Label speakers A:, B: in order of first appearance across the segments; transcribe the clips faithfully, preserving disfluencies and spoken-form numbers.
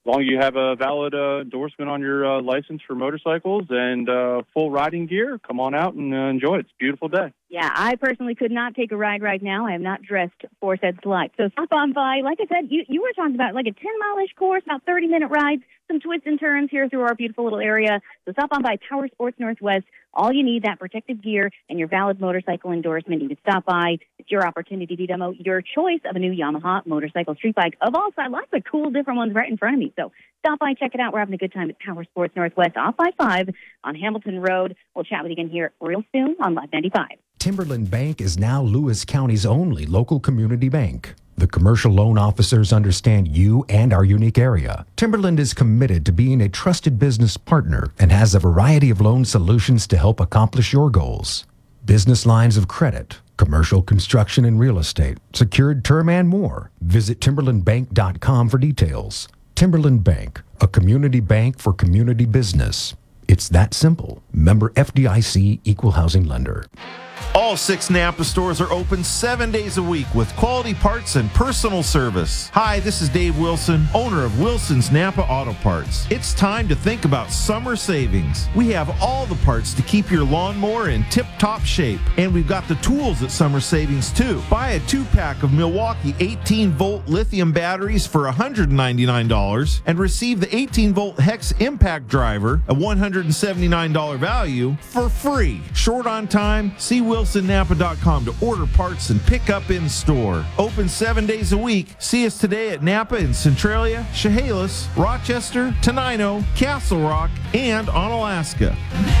A: long as you have a valid uh, endorsement on your uh, license for motorcycles and uh, full riding gear, come on out and uh, enjoy it. It's a beautiful day.
B: Yeah, I personally could not take a ride right now. I am not dressed for said slide. So stop on by. Like I said, you, you were talking about like a ten-mile-ish course, about thirty-minute rides, some twists and turns here through our beautiful little area. So stop on by Power Sports Northwest. All you need, that protective gear and your valid motorcycle endorsement. You can stop by. It's your opportunity to demo your choice of a new Yamaha motorcycle street bike of all sides. Lots of cool different ones right in front of me. So stop by, check it out. We're having a good time at Power Sports Northwest off by five on Hamilton Road. We'll chat with you again here real soon on Live ninety-five.
C: Timberland Bank is now Lewis County's only local community bank. The commercial loan officers understand you and our unique area. Timberland is committed to being a trusted business partner and has a variety of loan solutions to help accomplish your goals. Business lines of credit, commercial construction and real estate, secured term and more. Visit timberland bank dot com for details. Timberland Bank, a community bank for community business. It's that simple. Member F D I C, Equal Housing Lender.
D: All six Napa stores are open seven days a week with quality parts and personal service. Hi, this is Dave Wilson, owner of Wilson's Napa Auto Parts. It's time to think about summer savings. We have all the parts to keep your lawnmower in tip-top shape, and we've got the tools at summer savings too. Buy a two-pack of Milwaukee eighteen-volt lithium batteries for one hundred ninety-nine dollars and receive the eighteen-volt Hex Impact Driver, a one hundred seventy-nine dollars value, for free. Short on time? See Wilson Napa dot com to order parts and pick up in store. Open seven days a week. See us today at Napa in Centralia, Chehalis, Rochester, Tenino, Castle Rock, and on Alaska.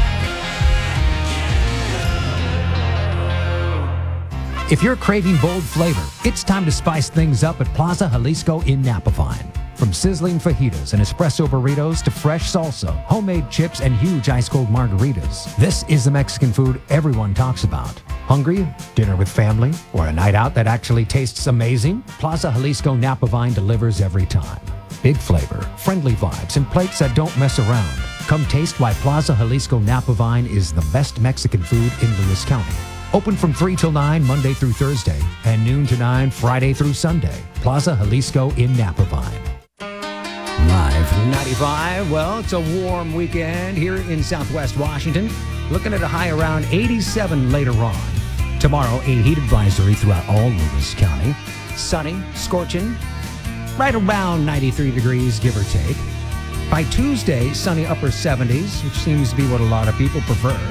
C: If you're craving bold flavor, it's time to spice things up at Plaza Jalisco in Napa Vine. From sizzling fajitas and espresso burritos to fresh salsa, homemade chips, and huge ice-cold margaritas, this is the Mexican food everyone talks about. Hungry? Dinner with family? Or a night out that actually tastes amazing? Plaza Jalisco Napa Vine delivers every time. Big flavor, friendly vibes, and plates that don't mess around. Come taste why Plaza Jalisco Napa Vine is the best Mexican food in Lewis County. Open from three till nine, Monday through Thursday, and noon to nine, Friday through Sunday. Plaza Jalisco in Napa Vine. Live ninety-five. Well, it's a warm weekend here in Southwest Washington. Looking at a high around eighty-seven later on. Tomorrow, a heat advisory throughout all Lewis County. Sunny, scorching, right around ninety-three degrees, give or take. By Tuesday, sunny upper seventies, which seems to be what a lot of people prefer.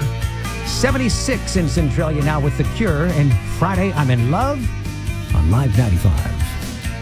C: seventy-six in Centralia now with The Cure. And Friday, I'm in love on Live ninety-five.